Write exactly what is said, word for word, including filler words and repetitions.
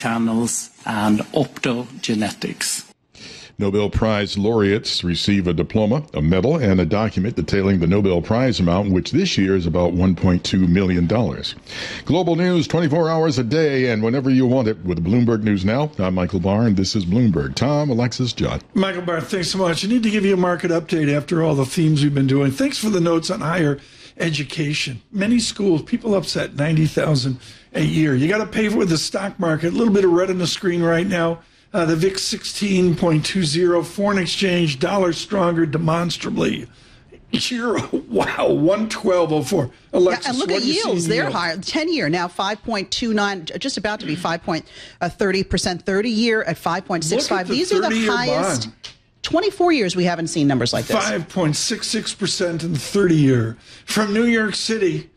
channels and optogenetics. Nobel Prize laureates receive a diploma, a medal, and a document detailing the Nobel Prize amount, which this year is about one point two million dollars. Global news twenty-four hours a day and whenever you want it with Bloomberg News Now. I'm Michael Barr, and this is Bloomberg. Tom, Alexis, John. Michael Barr, thanks so much. I need to give you a market update after all the themes we've been doing. Thanks for the notes on higher education. Many schools, people upset ninety thousand dollars a year. You got to pay for it with the stock market. A little bit of red on the screen right now. Uh, the V I X sixteen point two zero, foreign exchange, dollar stronger demonstrably. Euro, wow, one twelve oh four. Alexis, yeah, and look at yields, they're yield? higher. ten-year now five point two nine, just about to be five point three percent. thirty-year at five point six five. The These are the highest. Bond. twenty-four years we haven't seen numbers like this. five point six six percent in the thirty-year. From New York City,